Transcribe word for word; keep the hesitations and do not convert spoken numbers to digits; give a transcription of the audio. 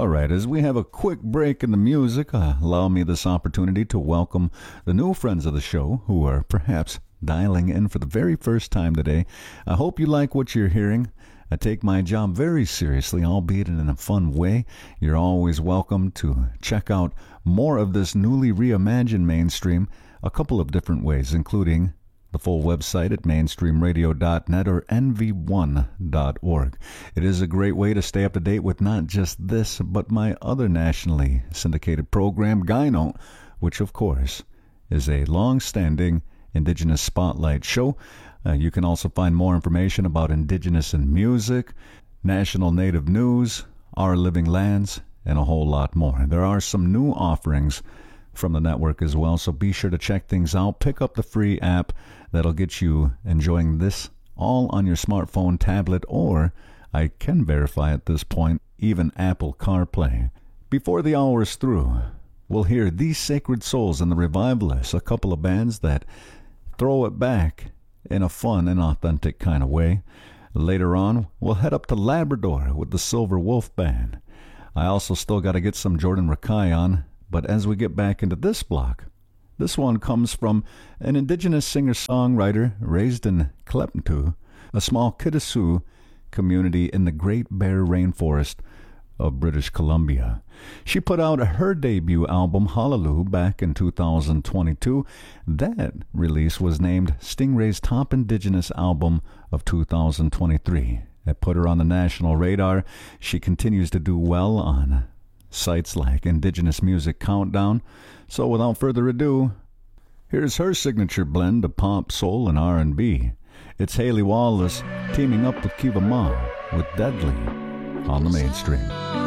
All right, as we have a quick break in the music, uh, allow me this opportunity to welcome the new friends of the show who are perhaps dialing in for the very first time today. I hope you like what you're hearing. I take my job very seriously, albeit in a fun way. You're always welcome to check out more of this newly reimagined mainstream a couple of different ways, including the full website at mainstream radio dot net or N V one dot org. It is a great way to stay up to date with not just this, but my other nationally syndicated program, Gyno, which, of course, is a long-standing Indigenous Spotlight show. Uh, you can also find more information about Indigenous in music, national Native news, Our Living Lands, and a whole lot more. There are some new offerings from the network as well, so be sure to check things out. Pick up the free app that'll get you enjoying this all on your smartphone, tablet, or, I can verify at this point, even Apple CarPlay. Before the hour is through, we'll hear These Sacred Souls and the Revivalists, a couple of bands that throw it back in a fun and authentic kind of way. Later on, we'll head up to Labrador with the Silver Wolf Band. I also still got to get some Jordan Rakai on, but as we get back into this block, this one comes from an Indigenous singer-songwriter raised in Kleptu, a small Kitasoo community in the Great Bear Rainforest of British Columbia. She put out her debut album, Hallelujah, back in two thousand twenty-two. That release was named Stingray's Top Indigenous Album of two thousand twenty-three. That put her on the national radar. She continues to do well on sites like Indigenous Music Countdown. So without further ado, here's her signature blend of pop, soul, and R and B. It's Haley Wallace teaming up with Kiva Ma with Deadly on the Mainstream.